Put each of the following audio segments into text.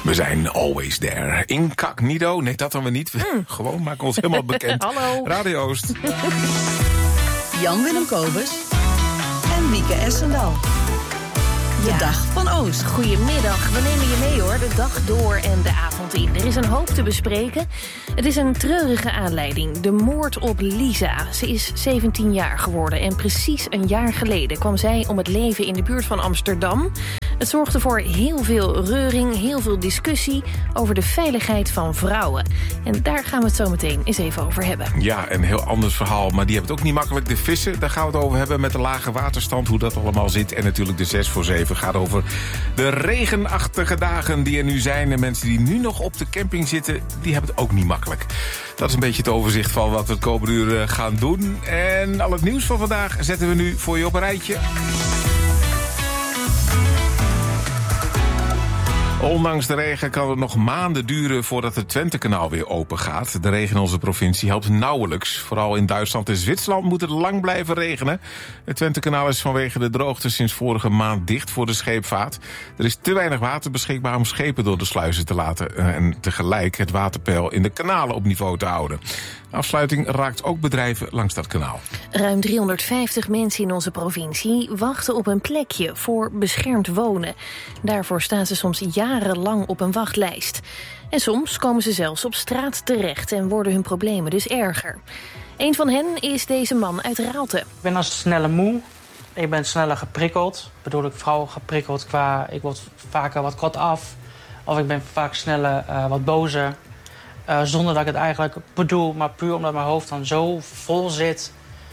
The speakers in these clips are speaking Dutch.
We zijn always there. Incognito, nee, dat dan we niet. Gewoon maken ons helemaal bekend. Hallo. Radio Oost. Jan-Willem Kobus en Wieke Essendal. De Dag van Oost. Goedemiddag, we nemen je mee hoor, de dag door en de avond in. Er is een hoop te bespreken. Het is een treurige aanleiding, de moord op Lisa. Ze is 17 jaar geworden en precies een jaar geleden kwam zij om het leven in de buurt van Amsterdam. Het zorgde voor heel veel reuring, heel veel discussie over de veiligheid van vrouwen. En daar gaan we het zo meteen eens even over hebben. Ja, een heel anders verhaal, maar die hebben het ook niet makkelijk. De vissen, daar gaan we het over hebben met de lage waterstand, hoe dat allemaal zit. En natuurlijk de 6 voor 7 gaat over de regenachtige dagen die er nu zijn. En mensen die nu nog op de camping zitten, die hebben het ook niet makkelijk. Dat is een beetje het overzicht van wat we het komende uur gaan doen. En al het nieuws van vandaag zetten we nu voor je op een rijtje. Ondanks de regen kan het nog maanden duren voordat het Twentekanaal weer open gaat. De regen in onze provincie helpt nauwelijks. Vooral in Duitsland en Zwitserland moet het lang blijven regenen. Het Twentekanaal is vanwege de droogte sinds vorige maand dicht voor de scheepvaart. Er is te weinig water beschikbaar om schepen door de sluizen te laten en tegelijk het waterpeil in de kanalen op niveau te houden. De afsluiting raakt ook bedrijven langs dat kanaal. Ruim 350 mensen in onze provincie wachten op een plekje voor beschermd wonen. Daarvoor staan ze soms jarenlang op een wachtlijst. En soms komen ze zelfs op straat terecht en worden hun problemen dus erger. Een van hen is deze man uit Raalte. Ik ben dan sneller moe. Ik ben sneller geprikkeld. Bedoel ik vooral geprikkeld qua... Ik word vaker wat kort af. Of ik ben vaak sneller wat bozer. Zonder dat ik het eigenlijk bedoel. Maar puur omdat mijn hoofd dan zo vol zit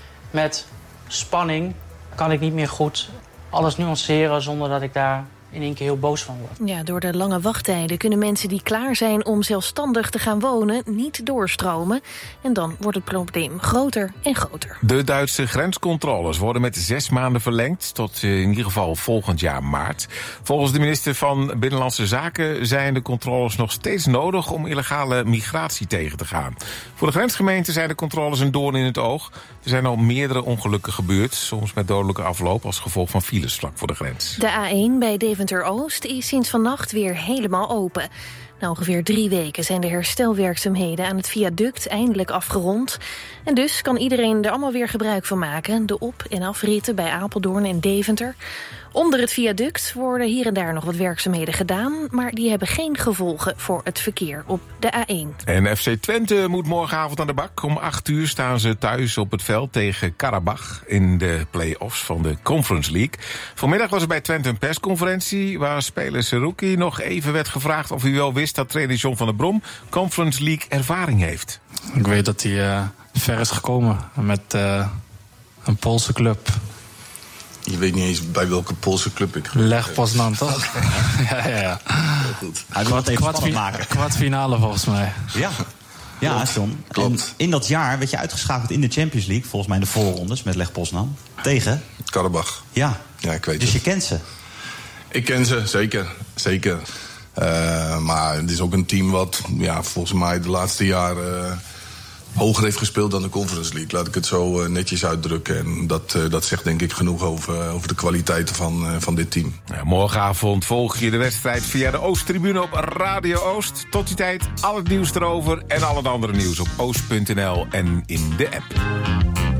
met spanning... kan ik niet meer goed alles nuanceren zonder dat ik daar in één keer heel boos van word. Ja, door de lange wachttijden kunnen mensen die klaar zijn om zelfstandig te gaan wonen niet doorstromen. En dan wordt het probleem groter en groter. De Duitse grenscontroles worden met 6 maanden verlengd tot in ieder geval volgend jaar maart. Volgens de minister van Binnenlandse Zaken zijn de controles nog steeds nodig om illegale migratie tegen te gaan. Voor de grensgemeenten zijn de controles een doorn in het oog. Er zijn al meerdere ongelukken gebeurd, soms met dodelijke afloop als gevolg van files vlak voor de grens. De A1 bij Deventer-Oost is sinds vannacht weer helemaal open. Na ongeveer 3 weken zijn de herstelwerkzaamheden aan het viaduct eindelijk afgerond. En dus kan iedereen er allemaal weer gebruik van maken. De op- en afritten bij Apeldoorn en Deventer. Onder het viaduct worden hier en daar nog wat werkzaamheden gedaan, maar die hebben geen gevolgen voor het verkeer op de A1. En FC Twente moet morgenavond aan de bak. Om 8:00 staan ze thuis op het veld tegen Karabach in de play-offs van de Conference League. Vanmiddag was er bij Twente een persconferentie waar speler Seruki nog even werd gevraagd of hij wel wist dat trainer John van der Brom Conference League ervaring heeft. Ik weet dat hij ver is gekomen met een Poolse club. Je weet niet eens bij welke Poolse club ik... Leg Poznan, toch? ja. Heel goed. Hij wil het even spannend maken. Kwartfinale volgens mij. Ja, John. Klopt. En in dat jaar werd je uitgeschakeld in de Champions League, volgens mij in de voorrondes met Leg Poznan. Tegen? Karabach. Ja. Ja, ik weet dus het. je kent ze? Ik ken ze, zeker. Maar het is ook een team wat volgens mij de laatste jaren hoger heeft gespeeld dan de Conference League. Laat ik het zo netjes uitdrukken. En dat zegt denk ik genoeg over de kwaliteiten van dit team. Ja, morgenavond volg je de wedstrijd via de Oosttribune op Radio Oost. Tot die tijd al het nieuws erover en al het andere nieuws op oost.nl en in de app.